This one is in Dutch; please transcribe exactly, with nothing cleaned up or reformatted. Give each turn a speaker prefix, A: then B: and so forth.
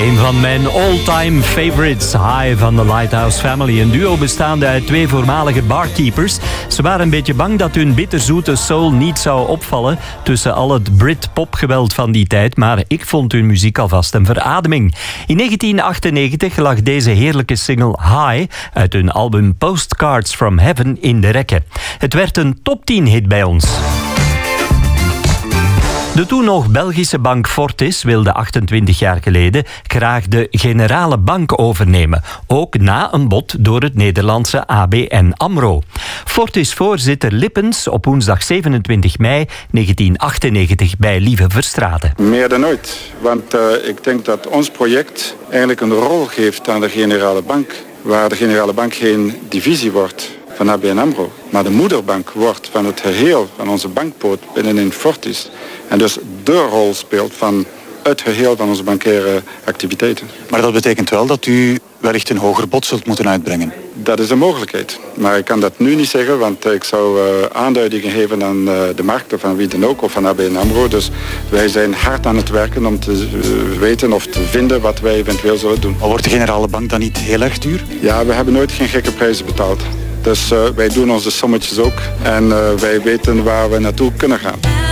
A: Een van mijn all-time favorites, High van de Lighthouse Family. Een duo bestaande uit twee voormalige barkeepers. Ze waren een beetje bang dat hun bitterzoete soul niet zou opvallen tussen al het Brit-popgeweld van die tijd, maar ik vond hun muziek alvast een verademing. In negentien achtennegentig lag deze heerlijke single High uit hun album Postcards from Heaven in de rekken. Het werd een top tien hit bij ons. De toen nog Belgische bank Fortis wilde achtentwintig jaar geleden graag de Generale Bank overnemen. Ook na een bod door het Nederlandse A B N AMRO. Fortis-voorzitter Lippens op woensdag zevenentwintig mei negentien achtennegentig bij Lieve Verstraeten.
B: Meer dan ooit, want uh, ik denk dat ons project eigenlijk een rol geeft aan de Generale Bank. Waar de Generale Bank geen divisie wordt van A B N AMRO, maar de moederbank wordt van het geheel van onze bankpoot binnenin Fortis. En dus de rol speelt van het geheel van onze bankaire activiteiten.
C: Maar dat betekent wel dat u wellicht een hoger bod zult moeten uitbrengen.
B: Dat is een mogelijkheid. Maar ik kan dat nu niet zeggen, want ik zou uh, aanduidingen geven aan uh, de markten van wie dan ook of van A B N AMRO. Dus wij zijn hard aan het werken om te uh, weten of te vinden wat wij eventueel zullen doen.
C: Maar wordt de Generale Bank dan niet heel erg duur?
B: Ja, we hebben nooit geen gekke prijzen betaald. Dus uh, wij doen onze sommetjes ook en uh, wij weten waar we naartoe kunnen gaan.